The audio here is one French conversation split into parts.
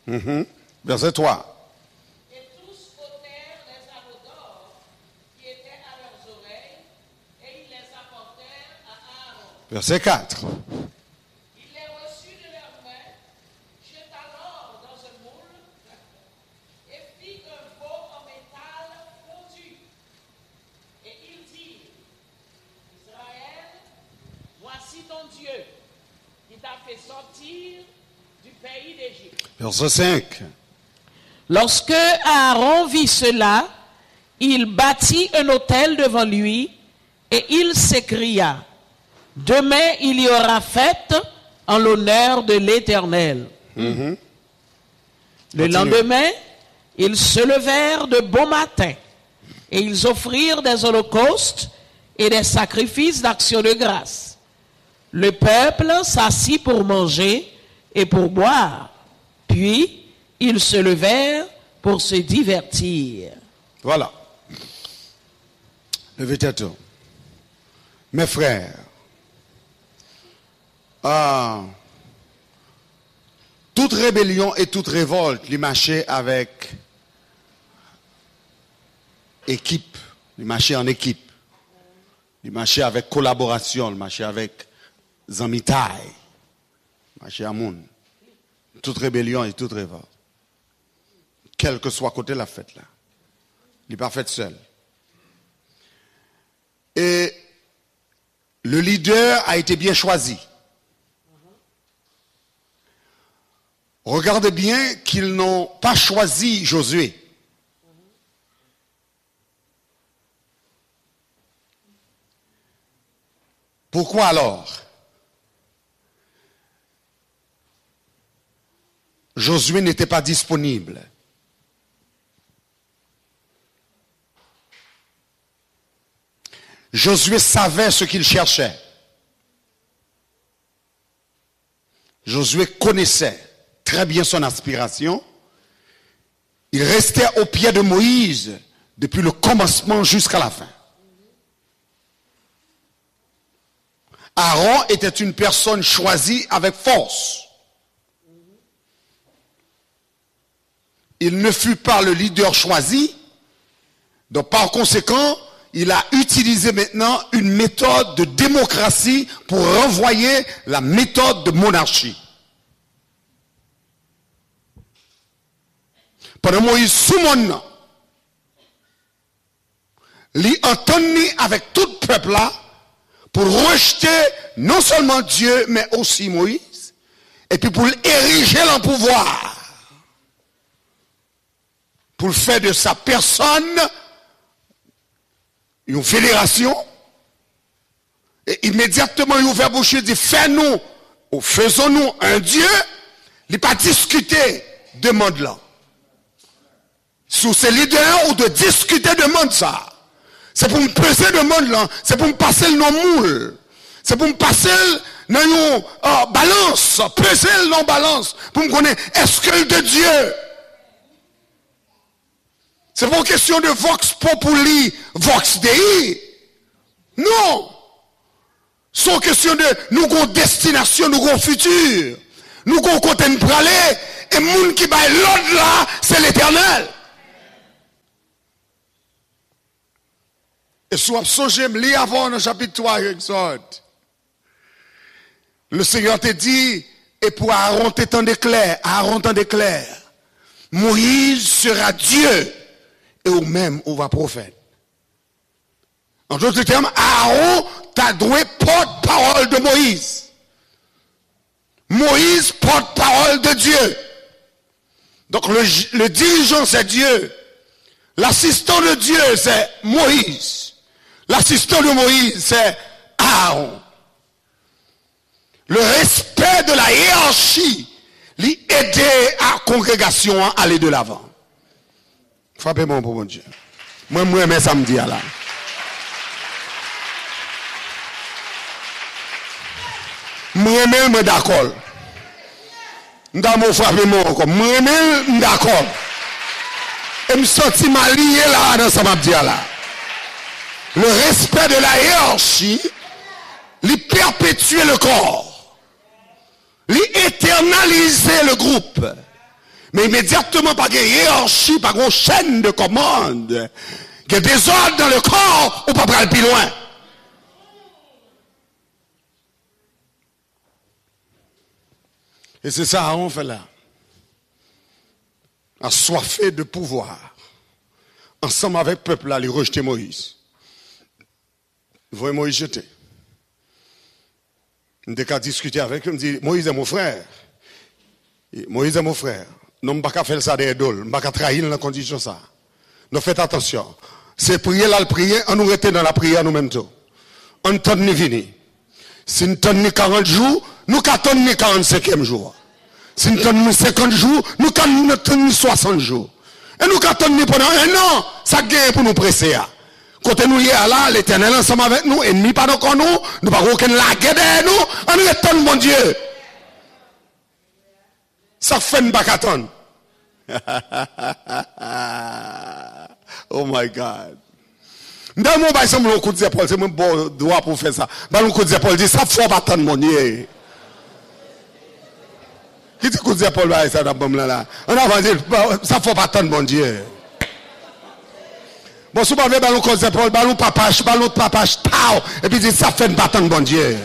Verset 3. Et tous ôtèrent les anneaux d'or qui étaient à leurs oreilles, et ils les apportèrent à Aaron. Verset 4. Il les reçut de leurs mains, jeta l'or dans un moule, et fit un veau en métal fondu. Et il dit, Israël, voici ton Dieu, qui t'a fait sortir du pays d'Égypte. Verset 5. Lorsque Aaron vit cela, il bâtit un autel devant lui et il s'écria, demain il y aura fête en l'honneur de l'Éternel. Le lendemain, ils se levèrent de bon matin et ils offrirent des holocaustes et des sacrifices d'action de grâce. Le peuple s'assit pour manger et pour boire. Puis, ils se levèrent pour se divertir. Voilà. Levez-tête. Mes frères, toute rébellion et toute révolte, ils marchaient avec équipe, ils marchaient en équipe, ils marchaient avec collaboration, ils marchaient avec zamitaille, ils marchaient à monde. Toute rébellion et toute révolte. Quel que soit côté la fête là. Il n'est pas fait seul. Et le leader a été bien choisi. Regardez bien qu'ils n'ont pas choisi Josué. Pourquoi alors? Josué n'était pas disponible. Josué savait ce qu'il cherchait. Josué connaissait très bien son aspiration. Il restait au pied de Moïse depuis le commencement jusqu'à la fin. Aaron était une personne choisie avec force. Il ne fut pas le leader choisi. Donc par conséquent, il a utilisé maintenant une méthode de démocratie pour renvoyer la méthode de monarchie. Pendant Moïse sous mon nom, il entendit avec tout le peuple là pour rejeter non seulement Dieu mais aussi Moïse et puis pour l'ériger en pouvoir. Pour faire de sa personne une fédération. Et immédiatement, il ouvert bouche et dit, fais-nous, ou faisons-nous un Dieu. Il n'a pas discuté de monde là. Sous ses leaders ou de discuter de monde ça. C'est pour me peser de monde là. C'est pour me passer le nom moule. C'est pour me passer dans une balance. Peser le nom balance. Pour me connaître, est-ce que de Dieu? C'est pas une question de vox populi, vox dei. Non. C'est une question de nous avons destination, nous avons futur. Nous avons côté de praler. Et le monde qui va l'autre là, c'est l'Éternel. Et soit songé, lis avant dans le chapitre 3, Exode. Le Seigneur te dit, et pour Aaron t'étant déclare, Aaron t'en déclare, Moïse sera Dieu. Et ou même, on va prophète. En d'autres termes, Aaron t'a doué porte-parole de Moïse. Moïse porte-parole de Dieu. Donc le dirigeant c'est Dieu. L'assistant de Dieu c'est Moïse. L'assistant de Moïse c'est Aaron. Le respect de la hiérarchie lui aider à la congrégation à aller de l'avant. Frappez-moi pour mon Dieu. Moi, mais samedi là. Moi, d'accord. M'damo frappez-moi encore. Moi, d'accord. Et me senti mal lié là dans samedi là. Le respect de la hiérarchie, lui perpétuer le corps, lui éternaliser le groupe, Mais immédiatement, pas de hiérarchie, pas de chaîne de commande. Il y a des ordres dans le corps, ou pas aller plus loin. Et c'est ça qu'on fait là. Assoiffé de pouvoir. Ensemble avec le peuple là, il rejeter Moïse. Vous voyez Moïse jeter. Dès qu'on discuter avec lui, il me dit, Moïse est mon frère. Moïse est mon frère. Nous ne pouvons pas faire ça des idoles. Nous ne pouvons pas trahir dans la condition ça. Nous faites attention. C'est prier là, le prier, on nous reste dans la prière nous-mêmes tout. On ne tourne ni venir. Si nous tournons 40 jours, nous tournons 45e jour. Si nous tournons 50 jours, nous tournons 60 jours. Et nous tournons pendant un an, ça gagne pour nous presser. Quand nous y est là, l'Éternel ensemble avec nous, ennemi pas encore nous, nous pas aucune lague derrière nous, on retourne mon Dieu. Ça fait une bacaton. Oh my God. Dans mon bail, c'est mon coup de épaule, c'est mon bon droit pour faire ça. Dans mon coup de épaule, dit ça faut pas attendre mon Dieu. Qui dit coup de épaule, ça dans bon là. On a dit ça faut pas attendre mon Dieu. Bon, si vous avez ballon coup d'épaule, ballon papache, tao, et puis dit ça fait une attendre mon Dieu.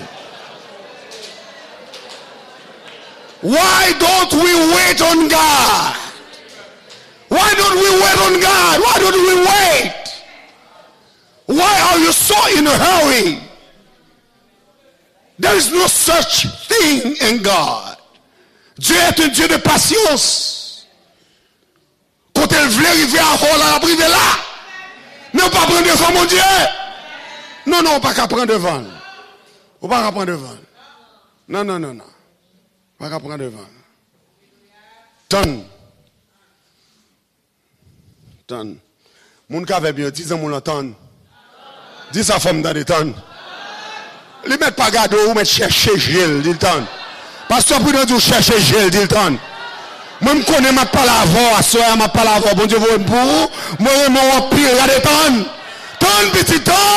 Why don't we wait on God? Why don't we wait on God? Why don't we wait? Why are you so in a hurry? There is no such thing in God. Dieu est un Dieu de patience. Quand elle voulait arriver à la privé là, mais on ne peut pas prendre devant mon Dieu. Non, on ne peut pas prendre devant. On ne peut pas prendre devant. Non. On ne peut pas prendre devant. Ton. Moun qui avait bien 10 ans, moun l'entend. Dis sa femme dans les tonnes. Ils mettent pas garde ou mettent chercher gel, dit le temps. Pasteur Prudent dit chercher gel, dit le temps. Moi, je connais ma palavre, à soir, ma palavre, bon Dieu, vous êtes pour moi, je suis pire, regardez, ton. Ton, petit,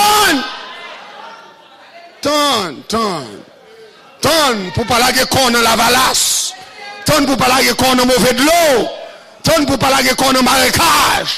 ton, pour pas laguer qu'on dans la valasse. Ton, pour pas laguer qu'on dans mauvais de l'eau. Ton, pour pas laguer qu'on dans marécage.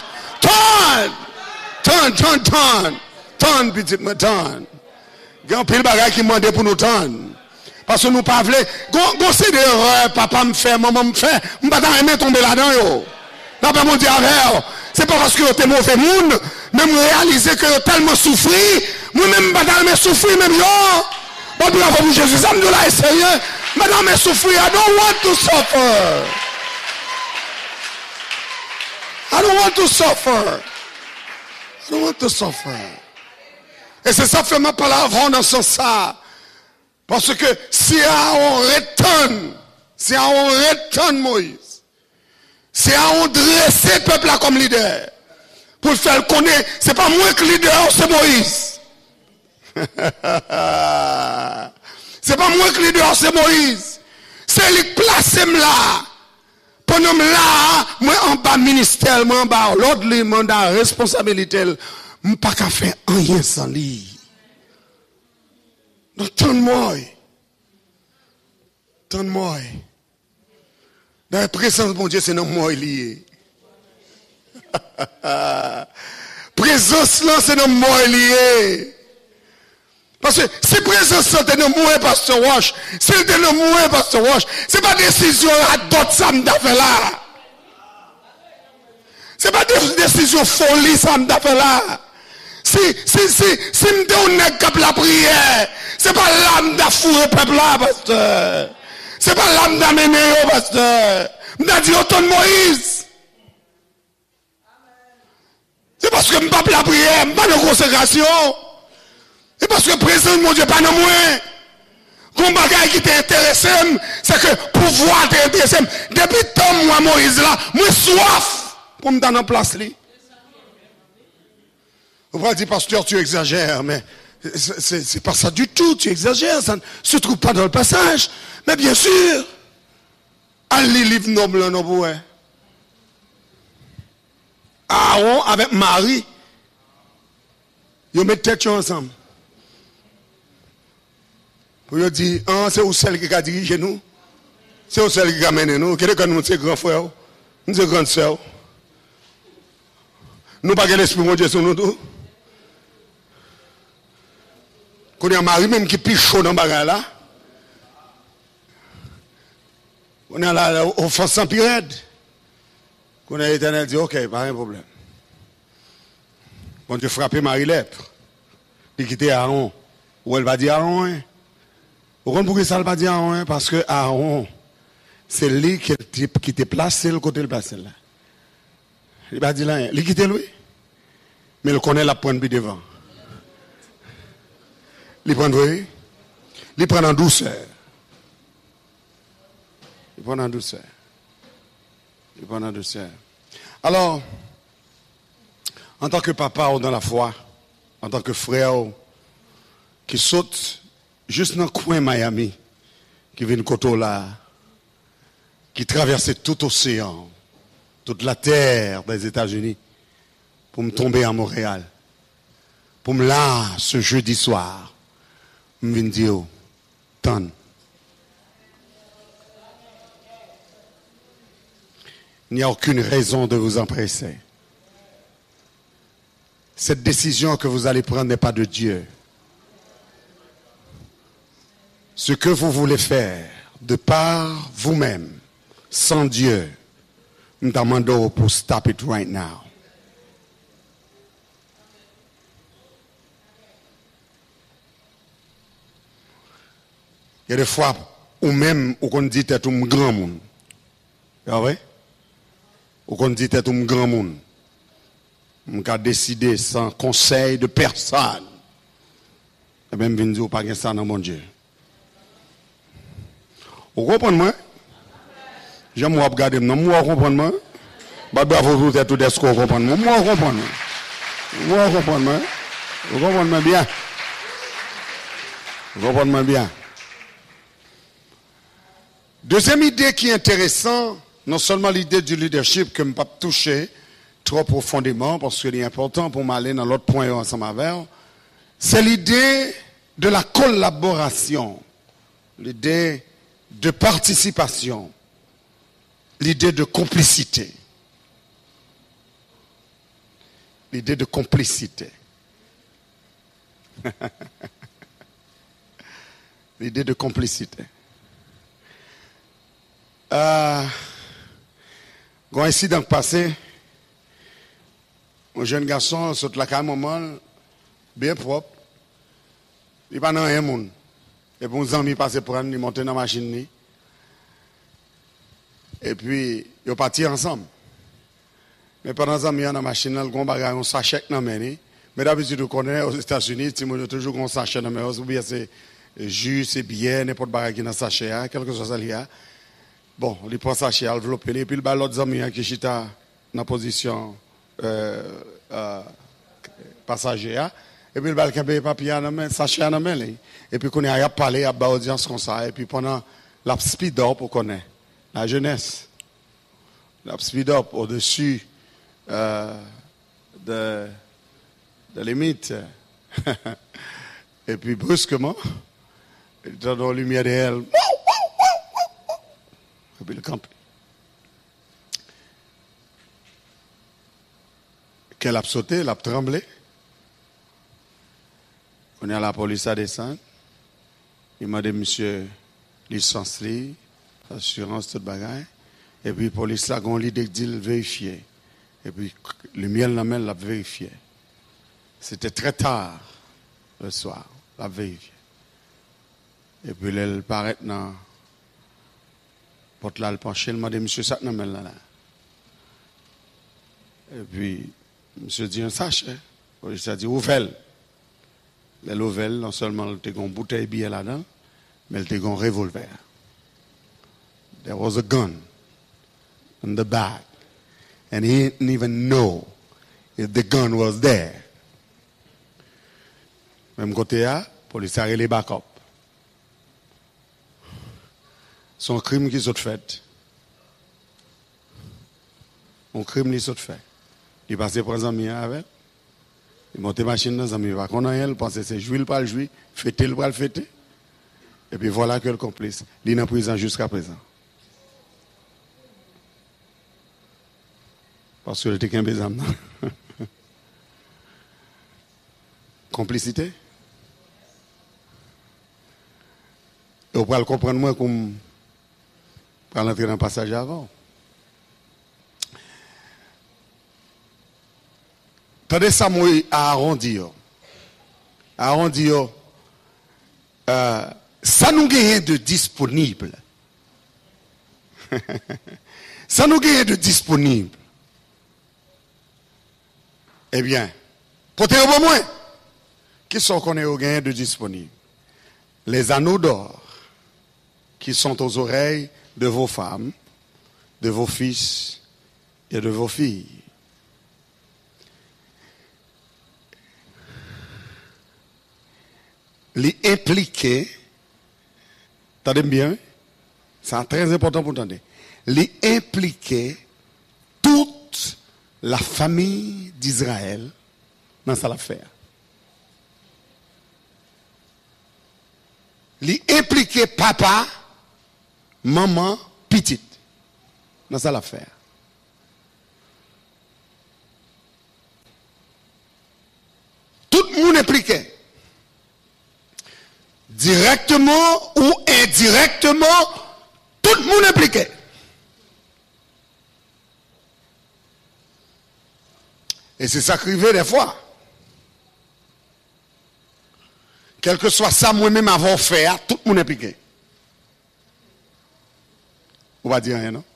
Ton, petit, ton. Il y a un pile bagage qui m'a demandé pour nous tendre. Parce que nous pas voulons. Gon c'est des erreurs, papa me fait, maman me fait. Je ne vais pas aimer tomber là-dedans, yo. D'après mon Dieu, c'est pas parce que vous êtes mauvais monde, même réaliser que vous tellement souffert, moi-même, je ne vais pas souffrir, même yo. Bon, bravo pour Jésus, ça me dit là, essayez. Madame, mais souffrir, I don't want to suffer. I don't want to suffer. I don't want to suffer. Et c'est ça fait ma parole dans ce sens. Parce que si on retourne Moïse, si on dresse le peuple là comme leader, pour le faire connaître, c'est pas moi que leader, c'est Moïse. C'est pas moi que leader, c'est Moïse. C'est lui qui place là. Pendant là, moi en bas ministère, moi en bas l'autre lui mandat responsabilité, je ne peux pas faire rien sans lui. Donc, donne-moi. Dans la présence de mon Dieu, c'est non moi lié. Présence là, c'est non moi lié. Parce que si présence là, c'est non moi, Pasteur Wash. Si c'est non moi, Pasteur Wash, c'est pas décision à d'autres ça m'a fait là. C'est pas décision folie ça m'a fait là. Si me donne la prière, c'est pas l'âme d'affouré peuple là, pasteur. C'est pas l'âme d'amener, pasteur. M'a dit autant de Moïse. C'est parce que m'pas la prière, m'pas de consécration. C'est parce que le président de mon Dieu pas non moins. Quand bagage qui t'intéresse, c'est que pouvoir t'intéresse. Depuis tant moi Moïse là, moi soif pour me donner en place là. On va dire, pasteur, tu exagères, mais c'est pas ça du tout, tu exagères, ça ne se trouve pas dans le passage. Mais bien sûr, allez, livre noble, non, ouais. Aaron avec Marie, ils mettent tête ensemble. Pour lui dire, c'est où celle qui a dirigé nous, c'est où celle qui a mené nous, quel est que nous, c'est grand frère. Nous sommes grandes sœurs. Nous pas l'esprit de Dieu sur nous tous. Quand il y a un mari même qui piche chaud dans le bagage là. On est là, offense sans pire. Quand l'Éternel dit, ok, pas un problème. Quand Dieu frappe Marie-Lèpre, il quitte Aaron. Ou elle va dire Aaron, hein? Vous comprenez pourquoi ça ne va pas dire Aaron, hein? Parce que Aaron, c'est lui qui te place, le côté de place là. Il va dire là, il quitte lui. Mais il connaît la pointe de devant. Il prend, oui, il prend en douceur. Il prend en douceur. Il prend en douceur. Alors, en tant que papa ou dans la foi, en tant que frère qui saute juste dans le coin Miami, qui vient de côté là, qui traverse tout l'océan, toute la terre des États-Unis, pour me tomber à Montréal, pour me là, ce jeudi soir, je viens dire, tant. Il n'y a aucune raison de vous empresser. Cette décision que vous allez prendre n'est pas de Dieu. Ce que vous voulez faire de par vous-même, sans Dieu, nous demandons pour stop it right now. Il y a des fois où même, où on dit que c'est un grand monde. C'est vrai? Où on dit que c'est un grand monde. On a décidé sans conseil de personne. Et même venir dire pas de ça dans mon Dieu. Vous comprenez moi? J'aime moi regarder, non, moi comprendre moi. Bravo vous êtes tout des qu'on comprendre moi. Moi comprendre. Moi comprendre moi. Vous comprenez bien? Vous comprenez bien? Deuxième idée qui est intéressante, non seulement l'idée du leadership que je ne peux pas toucher trop profondément parce qu'il est important pour m'aller dans l'autre point ensemble avec, c'est l'idée de la collaboration, l'idée de participation, l'idée de complicité. L'idée de complicité. L'idée de complicité. Un incident passé, un jeune garçon saute la caméra, bien propre, il n'est pas dans un monde. Et puis, nos amis passent prendre, ils montent dans la machine. Et puis, ils partent ensemble. Mais pendant que ils sont dans la machine, ils ont un sachet dans la main. Mais d'habitude, on connaît aux États-Unis, ils ont toujours un sachet dans la main. Ou bien c'est jus, c'est bien, n'importe quoi qui est dans le sachet, quelque chose comme ça. Bon, il prend ça chez enveloppé, et puis il bat l'autre ami qui est dans la position passager, et puis il bat le papier dans la main, sachet dans la main, et puis qu'on a parlé à l'audience comme ça, et puis pendant la speed up, on connaît la jeunesse, la speed up au-dessus de limite, et puis brusquement, dans la lumière de elle, et puis le camp. Qu'elle a sauté, elle a tremblé. On est à la police à descendre. Il m'a dit, monsieur, licence, assurance, toute bagaille. Et puis, la police a l'idée de dire vérifier. Et puis, le miel la main l'a vérifié. C'était très tard le soir, l'a vérifié. Et puis, elle paraît dans. Porte là, le penché, il m'a dit, monsieur, ça, non, mais là. Et puis, monsieur dit un sachet. Il a dit, ouvelle. L'ouvelle, non seulement il y a une bouteille de bière là-dedans, mais il y a un revolver. There was a gun in the bag. And he didn't even know if the gun was there. Même côté, la police a les backup. Son crime qui s'est fait. Un crime qui s'est fait. Il est passé pour un ami avec. Il monte machine dans un ami. Il va qu'on a elle, pense que c'est jouer le pas le jouer, fêter le pas le fêter. Et puis voilà que le complice. Il est en prison jusqu'à présent. Parce que le était qu'un bézam. Complicité. Et on pourra le comprendre moins comme pour l'entrer dans le passage avant. Tandis ça, moi, à arrondir. Arrondir, ça nous gagne de disponible. Ça nous gagne de disponible. Eh bien, portez au moins. Qui sont qu'on est au gain de disponible? Les anneaux d'or qui sont aux oreilles de vos femmes, de vos fils et de vos filles. Les impliquer, attendez bien, c'est très important pour entendre, les impliquer toute la famille d'Israël dans cette affaire. Les impliquer papa, maman, petite dans cette affaire. Tout le monde impliqué. Directement ou indirectement, tout le monde impliqué. Et c'est ça qui arrive des fois. Quel que soit ça, moi-même avoir fait, tout le monde impliqué. On va dire rien, non?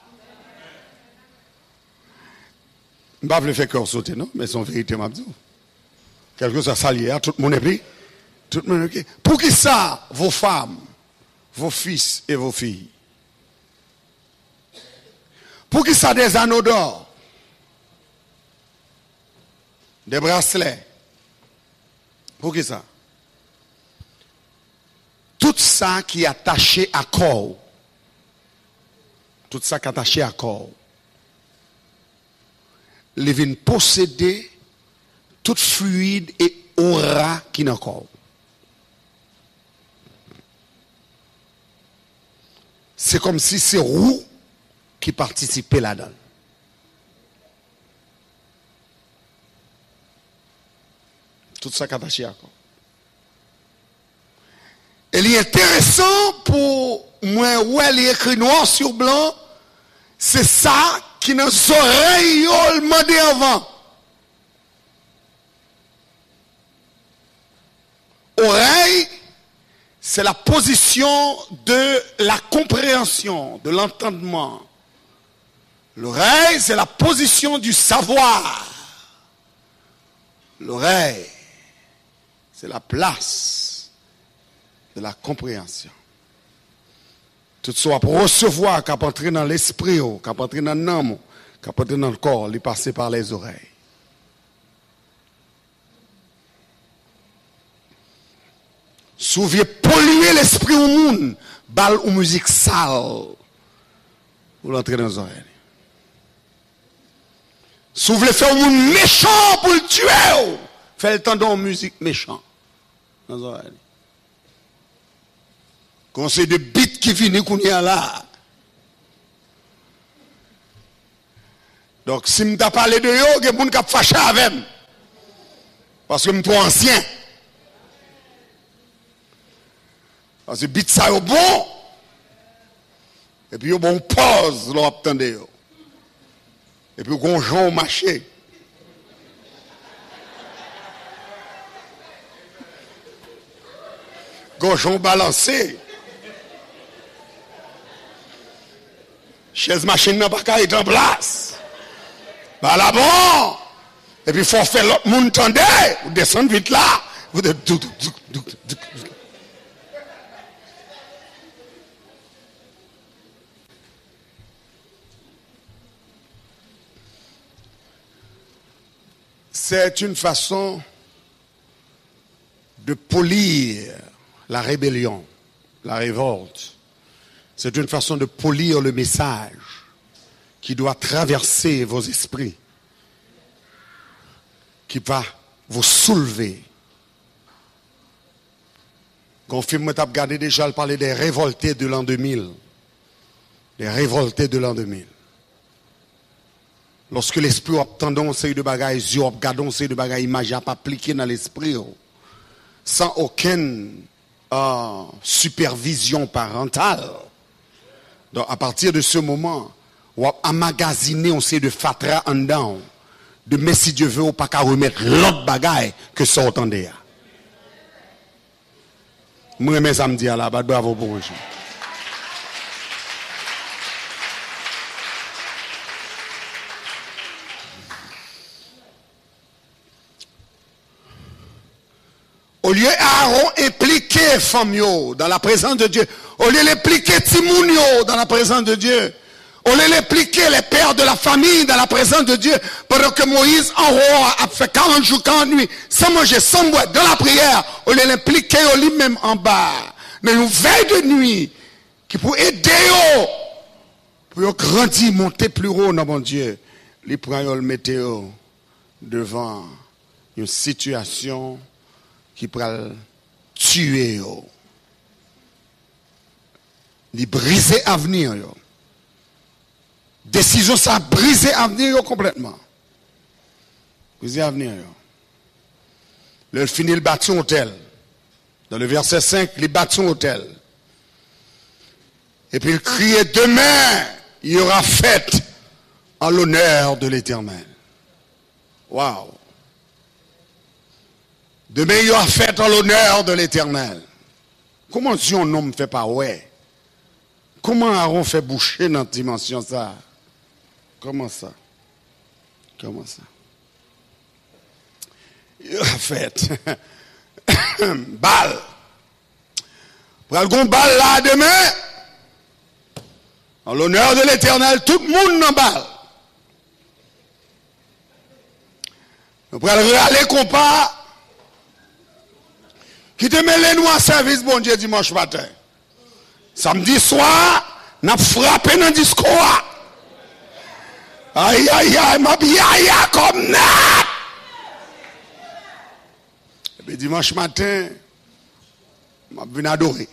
Je ne vais pas le faire cœur sauter, non? Mais c'est en vérité, m'a dit. Quel que soit ça, tout le monde impliqué. Tout le monde impliqué. Pour qui ça, vos femmes, vos fils et vos filles? Pour qui ça, des anneaux d'or? Des bracelets? Pour qui ça? Tout ça qui est attaché à corps. Tout ça qui est attaché à corps. Les vins posséder tout fluide et aura qui n'a corps. C'est comme si c'est roux qui participait là-dedans. Tout ça qui est attaché à corps. Et il est intéressant pour moi, où elle est écrit noir sur blanc, c'est ça qui nous oreilles le demandé avant. Oreille, c'est la position de la compréhension, de l'entendement. L'oreille, c'est la position du savoir. L'oreille, c'est la place de la compréhension. Tout ça pour recevoir, qu'à entrer dans l'esprit, qu'à entrer dans l'âme, qu'à entrer dans le corps, les passer par les oreilles. Souviez polluer l'esprit au monde, balle ou musique sale, pour l'entrer dans les oreilles. Souviez faire au monde méchant pour le tuer, fait le temps dans musique méchant dans les oreilles. Conseil de bite qui finit qu'on y a là. Donc, si je t'ai parlé de yo, il y a des gens qui sont fâchés avec moi. Parce que je suis trop ancien. Parce que bite ça est bon. Et puis, on pause, l'on attendait. Et puis, on joue au marché. Gauchon balancé. Chaise machine n'a pas qu'à être en place. Bah là bon. Et puis il faut faire l'autre monde tendez. Vous descendez vite là. Vous êtes c'est une façon de polir la rébellion, la révolte. C'est une façon de polir le message qui doit traverser vos esprits, qui va vous soulever. Quand film m'a regardé déjà, elle parlait des révoltés de l'an 2000. Les révoltés de l'an 2000. Lorsque l'esprit a tendance de bagaille, yeux a tendance de bagaille, image a pas appliqué dans l'esprit, sans aucune supervision parentale. Donc à partir de ce moment, on a emmagasiné, on sait de fatra en dedans, de mais si Dieu veut, on pas qu'à remettre l'autre bagaille que ça entendait. Moi, mes samedi là, bravo pour moi. Au lieu Aaron impliquer Famio dans la présence de Dieu, au lieu d'impliquer Timounio dans la présence de Dieu, au lieu d'impliquer les pères de la famille dans la présence de Dieu, pendant que Moïse en roi a fait 40 jours, 40 nuits, sans manger, sans boire, dans la prière, au lieu d'impliquer lui-même en bas, dans une veille de nuit, qui pour aider pour grandir, monter plus haut dans mon Dieu, les prend le météo devant une situation qui peut tuer, les briser l'avenir. Décision, ça a brisé l'avenir complètement. Briser l'avenir. Le finit le bâton hôtel. Dans le verset 5, les bâtons hôtel. Et puis il criait, demain, il y aura fête en l'honneur de l'Éternel. Waouh! Demain, il y aura fête en l'honneur de l'Éternel. Comment si un homme ne fait pas ouais? Comment Aaron fait boucher dans cette dimension ça? Comment ça? Comment ça? Il y aura fête. Balle. Prenez le balle là demain. En l'honneur de l'Éternel, tout le monde n'en balle. Nous prenons aller compas. Qui te mêle nous en service, bon Dieu, dimanche matin. Samedi soir, n'a frappé dans le disco. Aïe, aïe, aïe, m'a bien comme nat. Et puis dimanche matin, m'a venu adorer.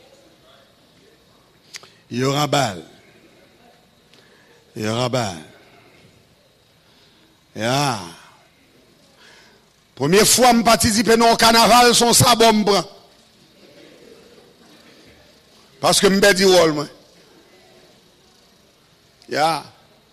Il y aura balle. Il y aura balle. Yeah. Première fois, je participe dans le carnaval, son sabon blanc. Parce que je me dis, moi. Ya.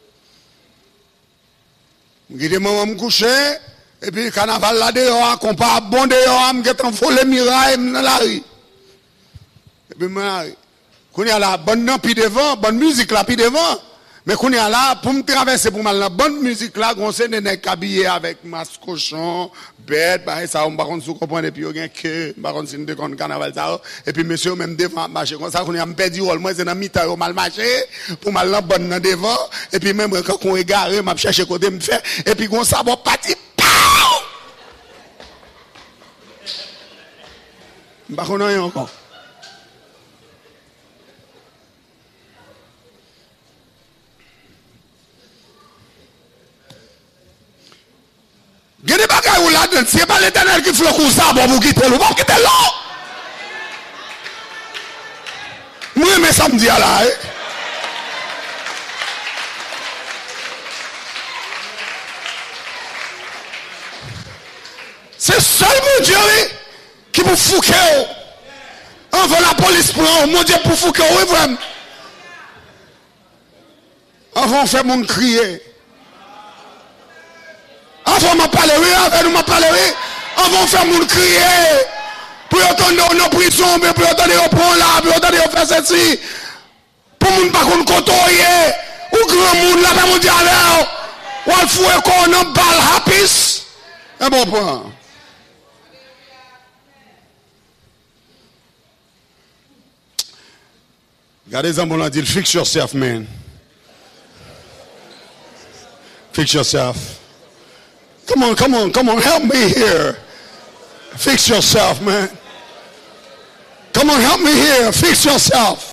Je me coucher, et puis le carnaval là dehors, qu'on pas bon dehors, je me suis volé miraille dans la rue. Et puis, quand il y a la bonne puis devant, bonne musique là puis devant. Mais quand il y a là, pour me traverser pour mal la bonne musique là, on s'est habillé avec masque cochon, bête, bah, ça, on va comprendre, et puis on a que, par contre, c'est une carnaval ça, et puis monsieur, même devant, marcher comme ça, on a perdu, moi, c'est dans mi-temps, mal marché, pour mal la bonne dans devant, et puis même quand on est garé, m'a cherché côté me faire, et puis on s'en va partir, pow! Bah, on a encore. Il y a des bagages où là-dedans, c'est pas l'Éternel qui fait le ça, bon, vous quittez l'eau, vous quittez l'eau. Moi, mais samedi là, c'est seul mon Dieu qui vous fouquer. Envoie la police pour mon Dieu pour fouquer, oui, vraiment. Avant, on fait mon crier. Avant m'a parlé, oui, avant nous m'a parlé, oui. Avant faire mon crier. Pour entendre nos prisons, pour entendre au prendre là, pour entendre faire ceci. Pour moun pas qu'on côtoyer. Ou grand monde là, mon Dieu, alors. Ou al fouet qu'on en balle happy. Un bon point. Regardez les ambulants disent, fix yourself, man. Fix yourself. Come on, help me here. Fix yourself, man. Come on, help me here. Fix yourself.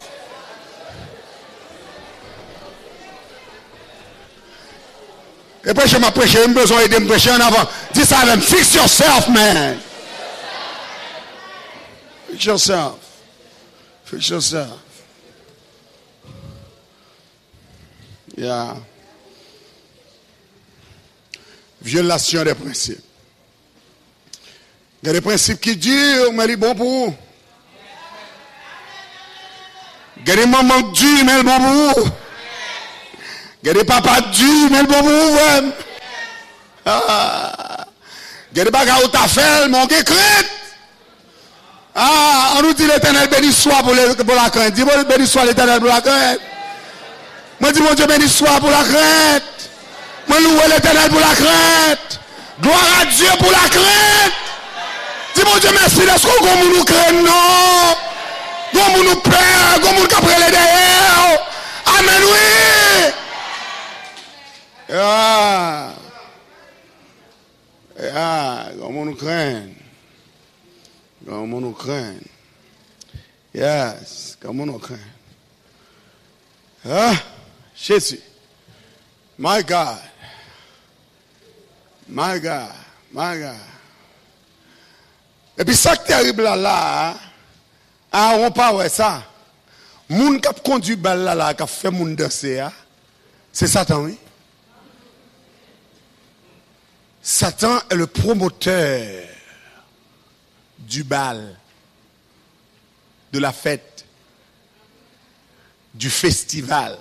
Et puis je m'apprêche, j'ai besoin de me prêcher en avant. Dis ça même, fix yourself, man. Fix yourself. Fix yourself. Yeah. Violation des principes. Il y a des principes qui durent, mais ils sont bons pour vous. Il y a des mamans durs, mais ils sont bons pour vous. Il y a des papas durs, mais ils sont bons pour vous. Il y a des bagages où tu as fait, mais on est crainte. On nous dit l'Éternel béni soit pour la crainte. Dis-moi béni soit l'Éternel pour la crainte. Moi dis mon Dieu béni soit pour la crainte. Moi loue l'Éternel pour la crainte. Gloire à Dieu pour la crainte. Dis mon Dieu merci de ce qu'on nous craint, non. Qu'on nous peur, qu'on nous capre les derrière. Amen, oui. Qu'on nous craint. Qu'on nous craint. Yes, qu'on nous craint. Jésus. My God. My God. My God. Et puis ça qui arrive là, on parle de ça. Moun qui a conduit là, qui a fait moun danser, c'est Satan, oui. Satan est le promoteur du bal, de la fête, du festival.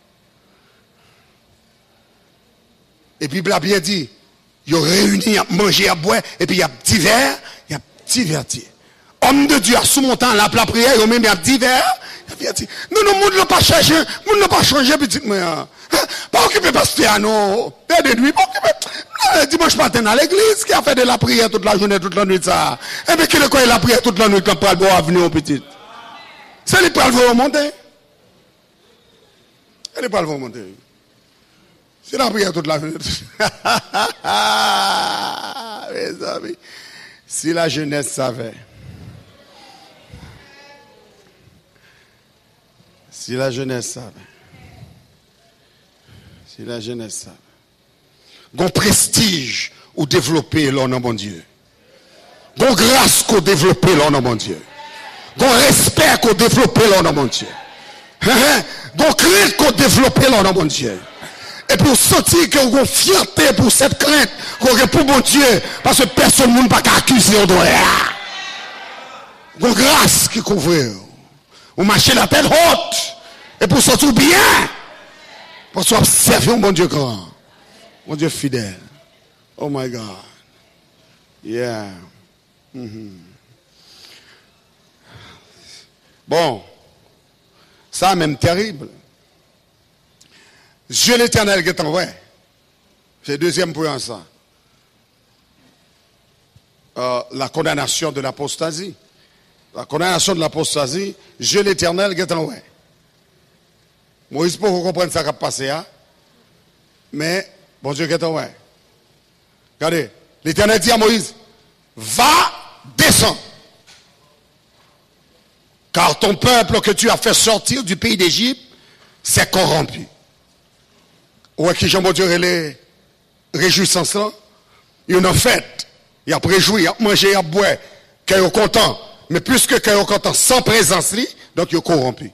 Et puis il a bien dit, il y a réuni, à manger, à boire, et puis il y a divers, il y a divertir. Homme de Dieu a sous mon temps la prière, il y a même divers, il y a divertir. Non, monde n'a pas changé, monde n'a pas changé, petit moi. Pas occupé pasteur, non. Père de nuit, pas occupé. Dimanche matin à l'église, qui a fait de la prière toute la journée, toute la nuit, ça. Et bien, qui est quoi, il a prié toute la nuit, quand il parle avenir, petit. C'est les poils vont monter. Et les poils vont monter. C'est la prière toute la journée. Mes amis, si la jeunesse savait. Si la jeunesse savait. Si la jeunesse savait. Gon prestige ou développer l'on mon Dieu. Gon grâce qu'on développer l'on mon Dieu. Gon respect qu'on développer l'on mon Dieu. Gon crainte qu'on développer l'on mon Dieu. Et pour sentir que vous avez fierté pour cette crainte, qu'on a pour mon Dieu, parce que personne ne peut pas accuser au doigt. Une grâce qui couvre. Vous marchez la tête haute. Et pour sortir bien. Pour se servir mon Dieu grand. Mon Dieu fidèle. Oh my God. Yeah. Bon. Ça même terrible. Dieu l'Éternel qui est en vrai. C'est le deuxième point ça. La condamnation de l'apostasie. La condamnation de l'apostasie, Dieu l'Éternel qui est en vrai. Moïse, pour que vous compreniez ça qui a passé, hein? Mais, bon Dieu qui est en vrai. Regardez, l'Éternel dit à Moïse, va, descends. Car ton peuple que tu as fait sortir du pays d'Égypte s'est corrompu. Ouais, qui Jean Dieu les réjouissance là, il y a une fête, il y a réjoui, il y a mangé, il y a boire, qu'il est content, mais plus que qu'il est content sans présence, donc il est corrompu.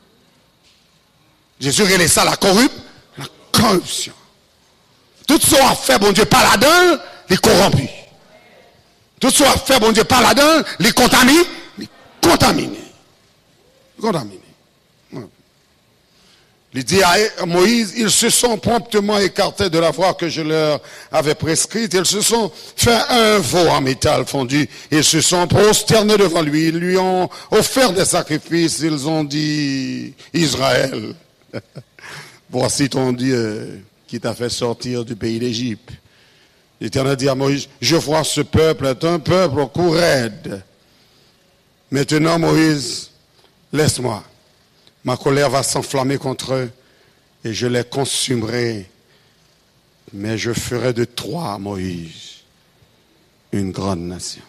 Jésus relève ça la corruption. Tout ce qu'on a fait, bon Dieu, pas là-dedans, il est corrompu. Tout ce qu'on a fait, bon Dieu, pas là-dedans, il est contaminé. Il dit à Moïse, ils se sont promptement écartés de la voie que je leur avais prescrite. Ils se sont fait un veau en métal fondu. Ils se sont prosternés devant lui. Ils lui ont offert des sacrifices. Ils ont dit, Israël, voici ton Dieu qui t'a fait sortir du pays d'Égypte. L'Éternel dit à Moïse, je vois ce peuple est un peuple au cou raide. Maintenant, Moïse, laisse-moi. Ma colère va s'enflammer contre eux et je les consumerai. Mais je ferai de toi, Moïse, une grande nation.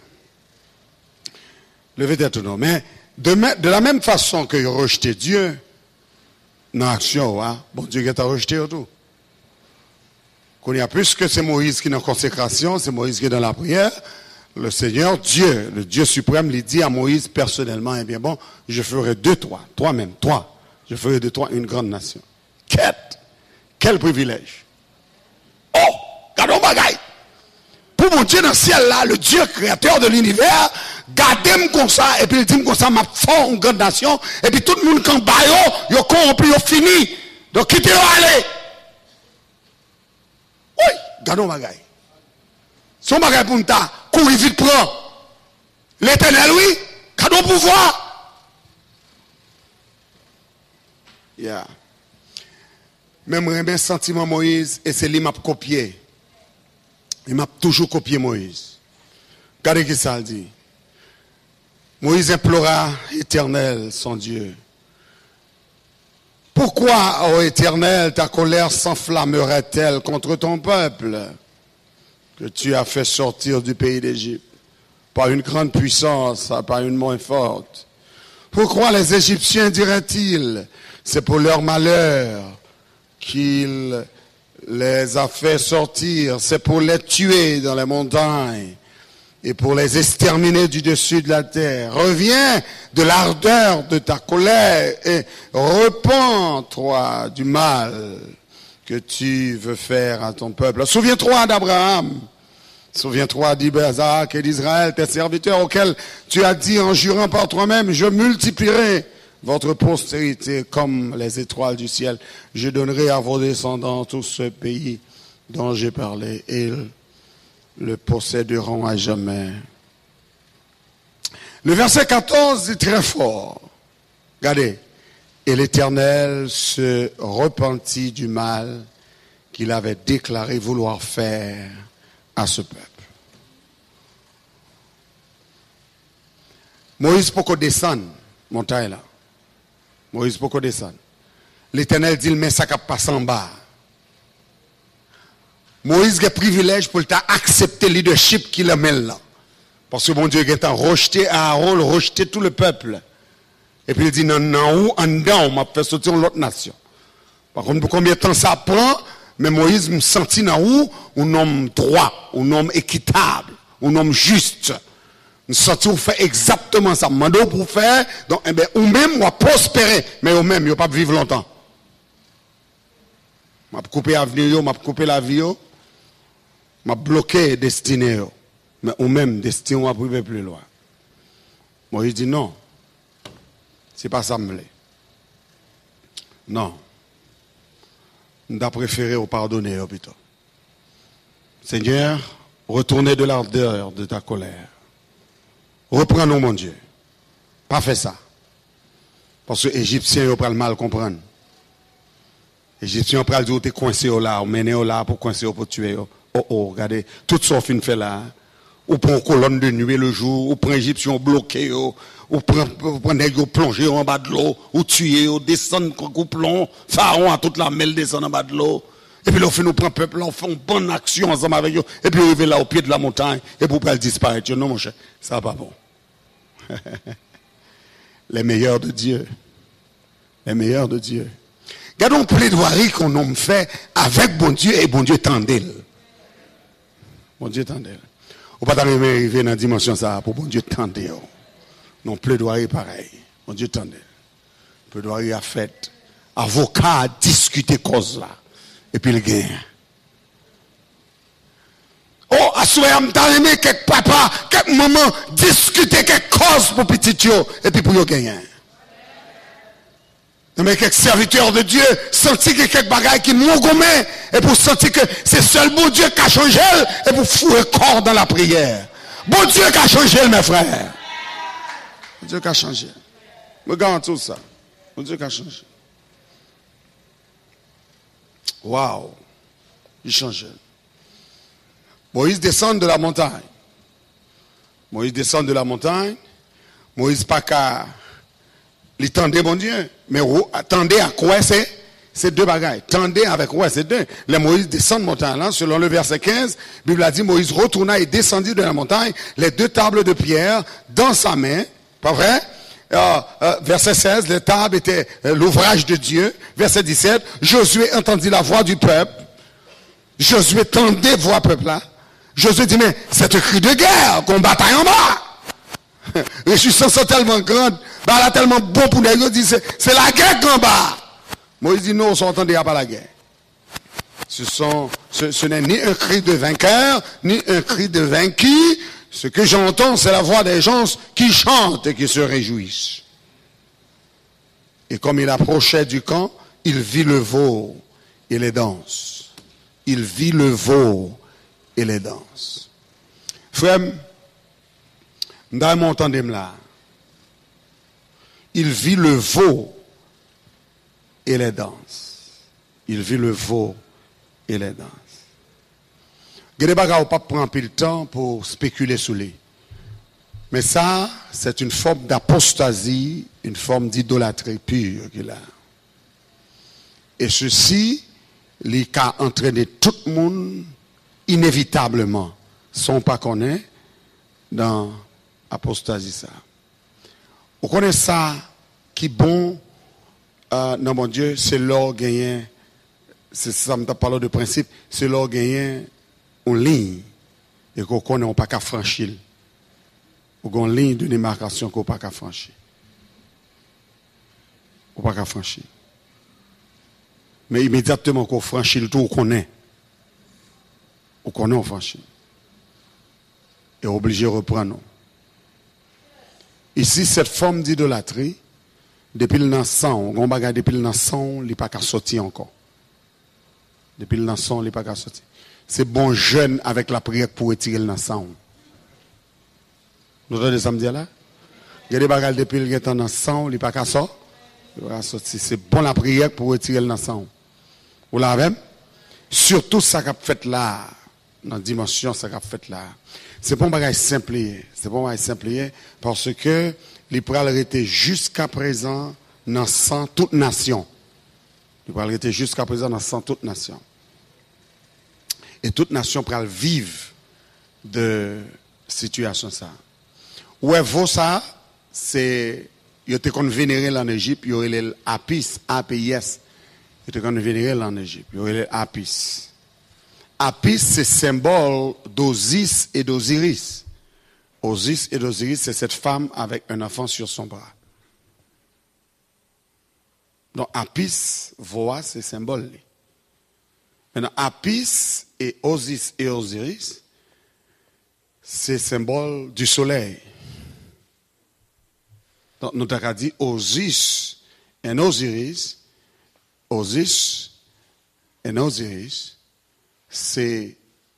Levez tête non. Mais de la même façon que rejeté Dieu, dans l'action, hein, bon Dieu qui t'a rejeté tout. Qu'on y a plus que c'est Moïse qui est en consécration, c'est Moïse qui est dans la prière. Le Seigneur, Dieu, le Dieu suprême, lui dit à Moïse personnellement, eh bien bon, je ferai de toi, toi-même, toi, je ferai de toi une grande nation. Quel privilège. Oh, regardons bagaille. pour mon Dieu dans le ciel là, le Dieu créateur de l'univers, gardez-moi comme ça, et puis il dit comme ça, m'a fait une grande nation, et puis tout le monde quand bayo, yo corrompu, yo fini. Donc quittez-le, allez. Oui, gardons bagaille. Son bagaille pour nous, courir vite prend. L'éternel, oui, cadeau pouvoir. Yeah. Même un sentiment Moïse, et c'est lui qui m'a copié. Il m'a toujours copié Moïse. Regardez ce que ça dit. Moïse implora Éternel, son Dieu. Pourquoi, ô Éternel, ta colère s'enflammerait-elle contre ton peuple que tu as fait sortir du pays d'Égypte par une grande puissance, par une main forte? Pourquoi les Égyptiens diraient-ils, c'est pour leur malheur qu'il les a fait sortir, c'est pour les tuer dans les montagnes et pour les exterminer du dessus de la terre. Reviens de l'ardeur de ta colère et repens-toi du mal que tu veux faire à ton peuple. Souviens-toi d'Abraham, souviens-toi d'Isaac et d'Israël, tes serviteurs auxquels tu as dit en jurant par toi-même, je multiplierai votre postérité comme les étoiles du ciel. Je donnerai à vos descendants tout ce pays dont j'ai parlé et ils le posséderont à jamais. Le verset 14 est très fort. Regardez. Et l'Éternel se repentit du mal qu'il avait déclaré vouloir faire à ce peuple. Moïse peut descendre, montagne là. Moïse peut descendre. L'Éternel dit, mais ça ne passe en bas. Moïse a le privilège pour accepter le leadership qu'il a mis là. Parce que bon Dieu a rejeté Aaron, rejeté tout le peuple. Et puis il dit, non, en dedans, on m'a fait sortir l'autre nation. Par contre, pour combien de temps ça prend, mais Moïse me sentit dans un homme droit, un homme équitable, un homme juste. Nous sentons faire exactement ça. Mando pour faire, donc, eh bien, ou même, on va prospérer, mais ou même, il ne va pas vivre longtemps. Je vais couper l'avenir, je vais couper la vie, je vais bloquer la destinée. Mais ou même, destinée, on va priver plus loin. Moïse dit non. C'est pas ça me l'est. Non. On a préféré au pardonner, plutôt. Seigneur, retournez de l'ardeur de ta colère. Reprends-nous, mon Dieu. Pas fait ça. Parce que les Égyptiens, ils ont le mal comprendre. Les Égyptiens ont pris le dire, coincé là, mené là pour coincer, pour tuer. Oh, regardez, tout ça fin fait là. Ou prend une colonne de nuit le jour, ou prend Égyptiens bloqués, ou prend des plongés en bas de l'eau, ou tuer, ou descendre au plomb, Pharaon à toute la mêle descend en bas de l'eau. Et puis là, on fait nous prendre peuple, on fait une bonne action ensemble avec eux, et puis on arrive là au pied de la montagne, et pour pas le disparaître. Non, mon cher, ça va pas bon. Les meilleurs de Dieu. Les meilleurs de Dieu. Regardons plaidoirie qu'on a fait avec bon Dieu, et bon Dieu tendait. Bon Dieu tendait. On ne peut pas arriver dans la dimension ça pour bon Dieu tendait. Non, plaidoirie pareil. Bon Dieu tendait. Plaidoirie a fait. Avocat a discuté cause là. Et puis il gagne. Oh, à ce moment t'as aimé quelques papa, quelques maman, discuter quelques causes pour petit yo, et puis pour yo gagner. Mais quelques serviteurs de Dieu, sentir que quelques bagailles qui m'ont gommé, et pour sentir que c'est seul bon Dieu qui a changé, et pour fouer corps dans la prière. Bon Dieu qui a changé, mes frères. Bon Dieu qui a changé. Regarde tout ça. Bon Dieu qui a changé. Waouh. Il change. Moïse descend de la montagne. Moïse descend de la montagne. Moïse pas qu'à il tendait mon Dieu. Mais attendez à quoi c'est deux bagailles. Tendez avec quoi c'est deux. Les Moïse descend de montagne là, selon le verset 15, la Bible a dit Moïse retourna et descendit de la montagne, les deux tables de pierre dans sa main. Pas vrai? Verset 16, les tables étaient l'ouvrage de Dieu. Verset 17, Josué entendit la voix du peuple. Josué tendait voix peuple là. Josué dit, mais c'est un cri de guerre, qu'on bataille en bas. Réjouissance tellement grande, bah là tellement bon pour nous, dit c'est la guerre qu'en bas. Moïse dit, non, on s'entendait pas la guerre. Ce n'est ni un cri de vainqueur, ni un cri de vaincu. Ce que j'entends, c'est la voix des gens qui chantent et qui se réjouissent. Et comme il approchait du camp, il vit le veau et les danses. Il vit le veau et les danses. Frère, dans mon temps là, il vit le veau et les danses. Il vit le veau et les danses. Il y a des bagages pas prendre le temps pour spéculer sur lui. Mais ça, c'est une forme d'apostasie, une forme d'idolâtrie pure qu'il a. Et ceci, il a entraîné tout le monde inévitablement, sans pas connaître, dans l'apostasie ça. Vous connaissez ça, qui bon, non mon Dieu, c'est l'or gagné, c'est ça, je parle de principe, c'est l'or gagné en ligne, et qu'on connaît pas qu'à franchir. Ou une ligne de démarcation qu'on pas qu'à franchir. Ou pas qu'à franchir. Mais immédiatement qu'on franchit le tout, on connaît. On connaît, on franchit. Et obligé de reprendre. Ici, cette forme d'idolâtrie, depuis le naissant, on va depuis le naissant, il n'est pas qu'à sortir encore. Depuis le naissant, il n'est pas qu'à sortir. C'est bon jeune avec la prière pour retirer le naissant. Vous entendez ça me dire là? Il y a des bagages depuis le temps dans le sang, il n'est pas qu'à sortir. C'est bon la prière pour retirer le sang. Vous l'avez? Surtout ça qu'a fait là, dans la dimension, ça qu'a fait là. C'est pas un bagage simple. C'est pas un bagage simple parce que les pral étaient jusqu'à présent dans sang toute nation. Les pral étaient jusqu'à présent dans sang toute nation. Et toute nation pral vivre de situation ça. Ouais, vaut ça, c'est, il était qu'on vénérait en Égypte, il y aurait l'Apis, A-P-I-S. Il était qu'on vénérait en Égypte, il y aurait l'Apis. Apis, c'est symbole d'Osis et d'Osiris. Osis et d'Osiris, c'est cette femme avec un enfant sur son bras. Donc, Apis, voix, c'est symbole. Maintenant, Apis et Osis et Osiris, c'est symbole du soleil. Donc, nous avons dit Osis et Osiris. Osis et Osiris, c'est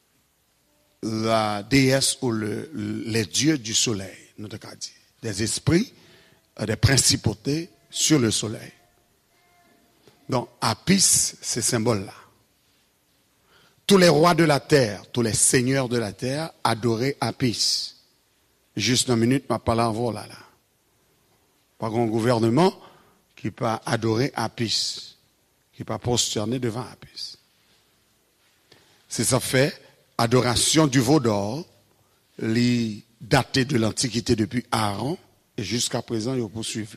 la déesse ou les dieux du soleil, nous avons dit. Des esprits, des principautés sur le soleil. Donc, Apis, c'est ce symbole-là. Tous les rois de la terre, tous les seigneurs de la terre adoraient Apis. Juste une minute, ma parole en là. Pas un gouvernement qui peut adorer Apis, qui peut prosterner devant Apis. C'est ça fait adoration du veau d'or, les daté de l'Antiquité depuis Aaron, et jusqu'à présent, ils poursuivent.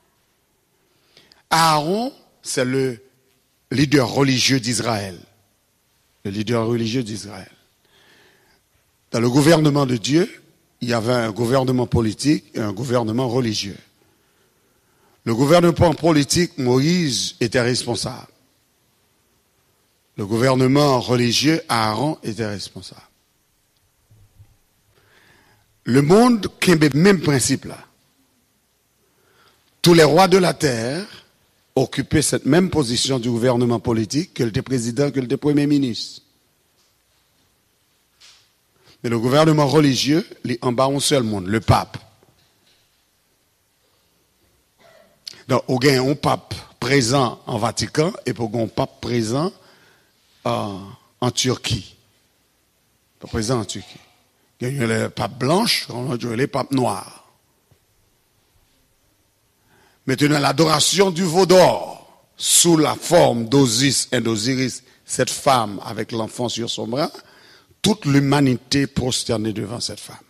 Aaron, c'est le leader religieux d'Israël. Le leader religieux d'Israël. Dans le gouvernement de Dieu, il y avait un gouvernement politique et un gouvernement religieux. Le gouvernement politique, Moïse était responsable. Le gouvernement religieux, Aaron était responsable. Le monde qui a le même principe là. Tous les rois de la terre occupaient cette même position du gouvernement politique que le président, que le premier ministre. Mais le gouvernement religieux, il est en bas un seul monde, le pape. Donc, on a un pape présent en Vatican et pour un pape présent en Turquie. Présent en Turquie. Il y a le pape blanche, on a le pape noir. Maintenant, l'adoration du veau d'or, sous la forme d'Osis et d'Osiris, cette femme avec l'enfant sur son bras, toute l'humanité prosternée devant cette femme.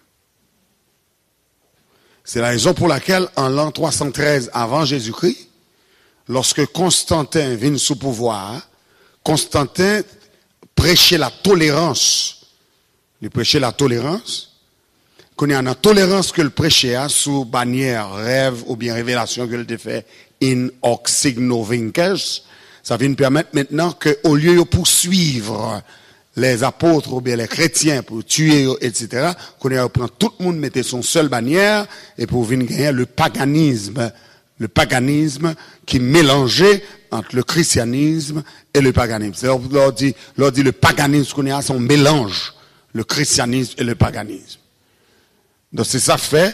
C'est la raison pour laquelle, en l'an 313 avant Jésus-Christ, lorsque Constantin vint sous pouvoir, Constantin prêchait la tolérance. Il prêchait la tolérance. Qu'on y a une tolérance que le prêchait sous bannière, rêve ou bien révélation que le fait in hoc signo vinces, Ça vient nous permettre maintenant qu'au lieu de poursuivre les apôtres ou bien les chrétiens pour tuer, etc., qu'on ait prendre tout le monde, mettre son seule bannière et pour venir gagner le paganisme qui mélangeait entre le christianisme et le paganisme. C'est leur dit le paganisme qu'on a, son mélange, le christianisme et le paganisme. Donc c'est ça fait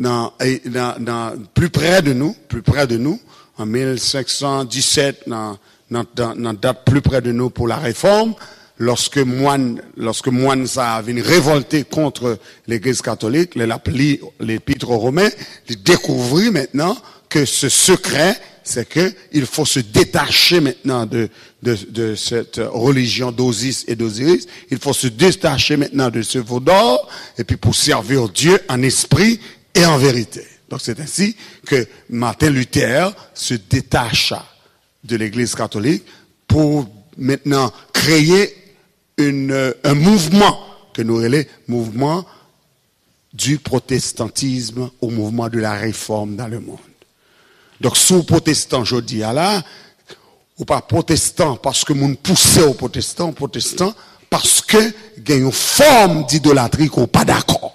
plus près de nous, en 1517, dans date plus près de nous pour la réforme, lorsque moine ça a venu révolter contre l'église catholique, l'épître aux Romains, il découvrit maintenant que ce secret, c'est que il faut se détacher maintenant de cette religion d'Osis et d'Osiris, il faut se détacher maintenant de ce veau d'or, et puis pour servir Dieu en esprit et en vérité. Donc c'est ainsi que Martin Luther se détacha de l'église catholique pour maintenant créer un mouvement que nous appelons mouvement du protestantisme au mouvement de la réforme dans le monde. Donc, sous protestant, je dis là, ou pas protestant parce que nous poussons aux protestants parce que il y a une forme d'idolâtrie qu'on n'est pas d'accord.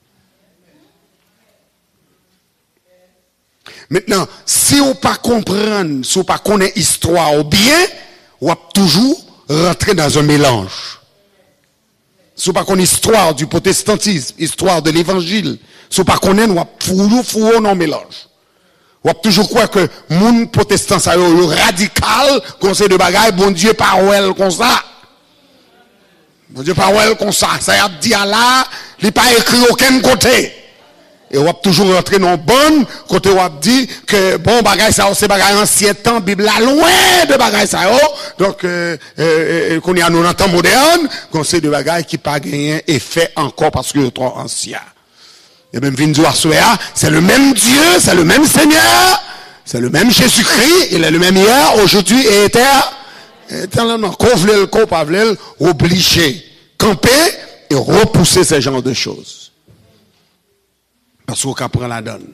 Maintenant, si on pas comprendre, si on pas connaît l'histoire ou bien, on va toujours rentrer dans un mélange. Si on pas connaît l'histoire du protestantisme, l'histoire de l'évangile, si on pas connaît, on va toujours dans un mélange. On va toujours croire que moun protestant ça le radical, conseil de bagaille, bon Dieu parole comme ça. Bon Dieu parole comme ça. Ça y a dit à là, il n'est pas écrit aucun côté. Et on va toujours rentrer dans bon côté, on va dire que bon bagaille ça c'est bagaille ancien temps, Bible là loin de bagaille ça. Donc qu'on y a nous dans temps moderne, conseil de bagaille qui pas gagné effet encore parce que c'est trop ancien. Et même c'est le même Dieu, c'est le même Seigneur, c'est le même Jésus-Christ, il est le même hier, aujourd'hui et éternellement. Qu'on voulait le qu'on pas voulait obligé camper et repousser ce genre de choses. Parce qu'on prend la donne.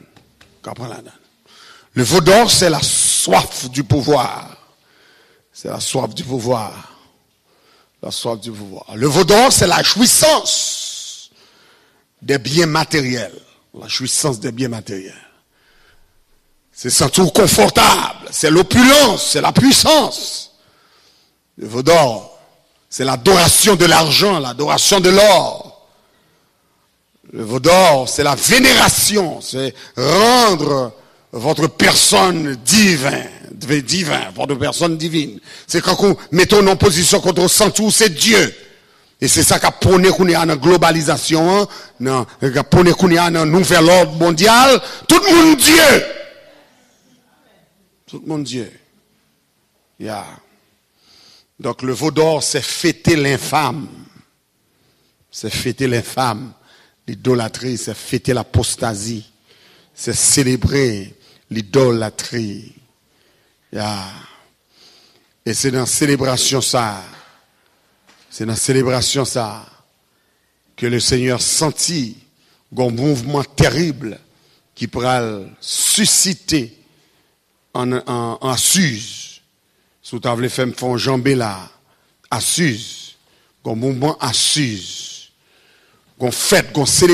Le veau d'or, c'est la soif du pouvoir. C'est la soif du pouvoir. La soif du pouvoir. Le veau d'or, c'est la jouissance des biens matériels. La jouissance des biens matériels. C'est sentir confortable. C'est l'opulence. C'est la puissance. Le veau d'or, c'est l'adoration de l'argent, l'adoration de l'or. Le veau d'or, c'est la vénération, c'est rendre votre personne divine, votre personne divine. C'est quand vous mettez en position contre le centre, c'est Dieu. Et c'est ça qu'a prôné qu'on est en globalisation, qu'a prôné qu'on est en nouvel ordre mondial. Tout le monde Dieu. Tout le monde Dieu. Yeah. Donc le veau d'or, c'est fêter l'infâme. C'est fêter l'infâme. L'idolâtrie, c'est fêter l'apostasie. C'est célébrer l'idolâtrie. Yeah. Et c'est dans la célébration ça. Que le Seigneur sentit un mouvement terrible qui pourra susciter en Suse. Si vous avez fait un jambé là, à Suse. Un mouvement à Suse. Qu'on fête, qu'on célèbre.